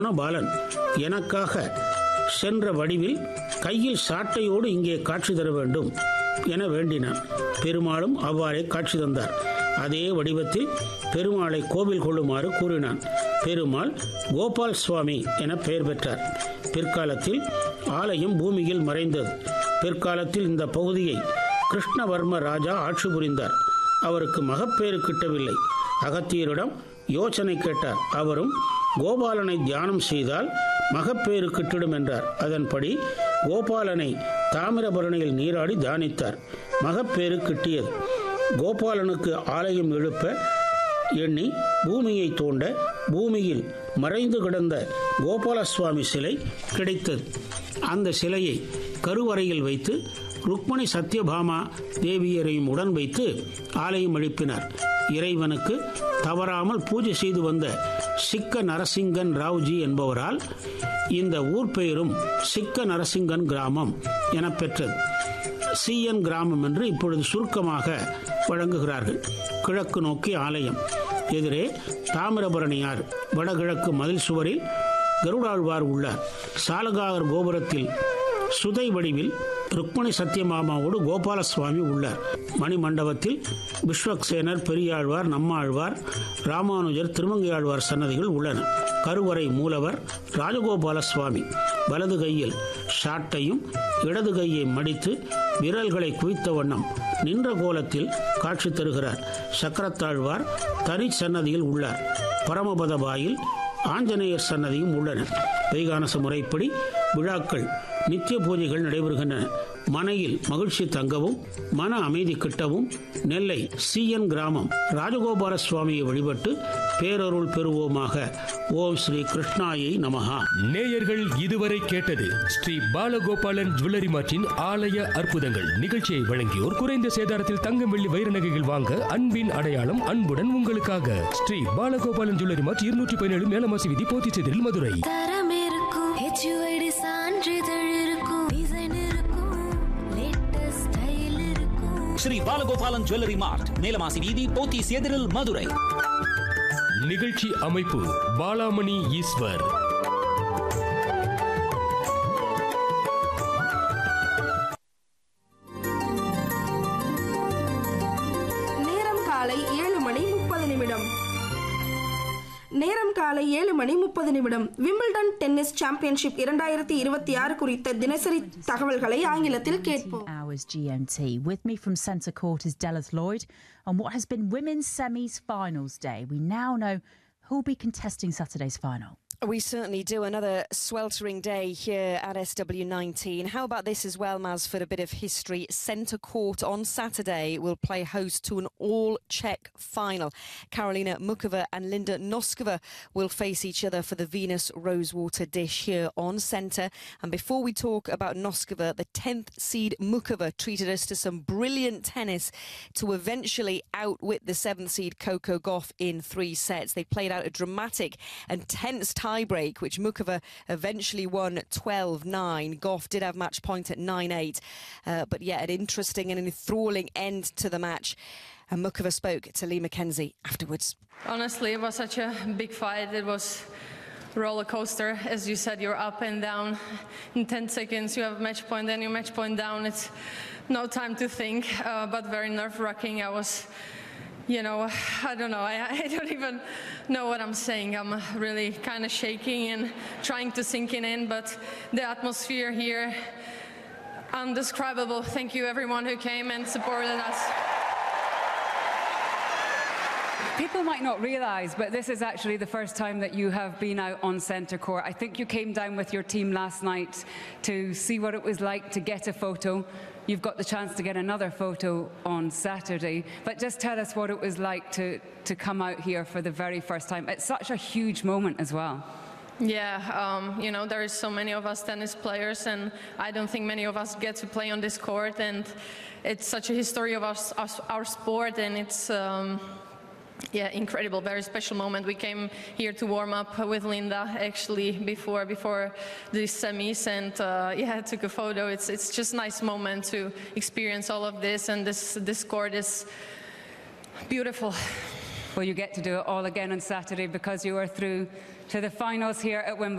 பாலன் எனக்காக சென்ற வடிவில் கையில் சாட்டையோடு இங்கே காட்சி தர வேண்டும் என வேண்டினான். பெருமாளும் அவ்வாறே காட்சி தந்தார். அதே வடிவத்தில் பெருமாளை கோவில் கொள்ளுமாறு கூறினான். பெருமாள் கோபால் சுவாமி என பெயர் பெற்றார். பிற்காலத்தில் ஆலயம் பூமியில் மறைந்தது. பிற்காலத்தில் இந்த பகுதியை கிருஷ்ணவர்ம ராஜா ஆட்சி புரிந்தார். அவருக்கு மகப்பேறு கிட்டவில்லை. அகத்தியரிடம் யோசனை கேட்டார். அவரும் கோபாலனை தியானம் செய்தால் மகப்பேறு கிட்டிடும் என்றார். அதன்படி கோபாலனை தாமிரபரணியில் நீராடி தியானித்தார். மகப்பேறு கிட்டியது. கோபாலனுக்கு ஆலயம் எழுப்ப எண்ணி பூமியை தோண்ட பூமியில் மறைந்து கிடந்த கோபாலசுவாமி சிலை கிடைத்தது. அந்த சிலையை கருவறையில் வைத்து ருக்மணி சத்யபாமா தேவியரையும் உடன் வைத்து ஆலயம் எழுப்பினார். இறைவனுக்கு தவறாமல் பூஜை செய்து வந்த சிக்க நரசிங்கன் ராவ்ஜி என்பவரால் இந்த ஊர் பெயரும் சிக்க நரசிங்கன் கிராமம் என பெற்றது. சிஎன் கிராமம் என்று இப்பொழுது சுருக்கமாக வழங்குகிறார்கள். கிழக்கு நோக்கி ஆலயம், எதிரே தாமிரபரணியார், வடகிழக்கு மதில் சுவரில் கருடாழ்வார் உள்ளார். சாலகாகர் கோபுரத்தில் சுதை வடிவில் ருக்மணி சத்யமாமாவோடு கோபாலசுவாமி உள்ளார். மணிமண்டபத்தில் விஸ்வக்சேனர், பெரியாழ்வார், நம்மாழ்வார், ராமானுஜர், திருமங்கையாழ்வார் சன்னதிகள் உள்ளன. கருவறை மூலவர் ராஜகோபால சுவாமி வலது கையில் சாட்டையும் இடது கையை மடித்து விரல்களை குவித்த வண்ணம் நின்ற கோலத்தில் காட்சி தருகிறார். சக்கரத்தாழ்வார் தனி சன்னதியில் உள்ளார். பரமபத வாயில் ஆஞ்சநேயர் சன்னதியும் உள்ளன. வைகானச முறைப்படி விழாக்கள், நித்திய பூஜைகள் நடைபெறுகின்றன. மனையில் மகிழ்ச்சி தங்கவும் மன அமைதி கிட்டவும் நெல்லை சிஎன் கிராமம் ராஜகோபால சுவாமியை வழிபட்டு பேரருள் பெறுவோமாக. ஓம் ஸ்ரீ கிருஷ்ணாயை நமஹா. நேயர்கள் இதுவரை கேட்டது ஸ்ரீ பாலகோபாலன் ஜுவல்லரி மார்ட்டின் ஆலய அற்புதங்கள். நிகழ்ச்சியை வழங்கியோர் குறைந்த சேதாரத்தில் தங்கம், வெள்ளி, வைர நகைகள் வாங்க அன்பின் அடையாளம் அன்புடன் உங்களுக்காக ஸ்ரீ பாலகோபாலன் ஜுவல்லரி மார்ட் 217 மேலமாசி வீதி, போத்திச்சேரியில், மதுரை. ஸ்ரீ பாலகோபாலன் ஜுவல்லரி மார்ட், மேலமாசி வீதி, போத்திச்சேரியில், மதுரை. நிகழ்ச்சி அமைப்பு பாலாமணி ஈஸ்வர். நேரம் காலை 7:30. நேரம் காலை 7:30. விம்பிள்டன் டென்னிஸ் சாம்பியன்ஷிப் 2026 குறித்த தினசரி தகவல்களை ஆங்கிலத்தில் கேட்போம். Hours GMT. With me from Centre Court is Della's Lloyd on what has been women's semis finals day. We now know who will be contesting Saturday's final. We certainly do. Another sweltering day here at SW19. How about this as well, Maz, for a bit of history? Centre Court on Saturday will play host to an all-Czech final. Karolina Mukova and Linda Noskova will face each other for the Venus Rosewater dish here on Centre. And before we talk about Noskova, the 10th seed Mukova treated us to some brilliant tennis to eventually outwit the 7th seed Coco Gauff in 3 sets. They played out a dramatic and tense tie-break, which Mukova eventually won 12-9. Gauff did have match point at 9-8, but yeah, an interesting and enthralling end to the match. And Mukova spoke to Lee McKenzie afterwards. Honestly, it was such a big fight. It was a roller coaster. As you said, you're up and down. In 10 seconds, you have match point, then your match point down. It's no time to think, but very nerve-wracking. I was... I don't know. I don't even know what I'm saying. I'm really kind of shaking and trying to sink it in, but the atmosphere here, undescribable. Thank you everyone who came and supported us. People might not realise, but this is actually the first time that you have been out on Centre Court. I think you came down with your team last night to see what it was like to get a photo. You've got the chance to get another photo on Saturday, but just tell us what it was like to come out here for the very first time. It's such a huge moment as well. Yeah, there is so many of us tennis players, and I don't think many of us get to play on this court, and it's such a history of our sport, and it's... incredible, very special moment. We came here to warm up with Linda actually before the semis, and took a photo. It's just a nice moment to experience all of this, and this court is beautiful. Well, you get to do it all again on Saturday because you are through to the finals here at Wimbledon.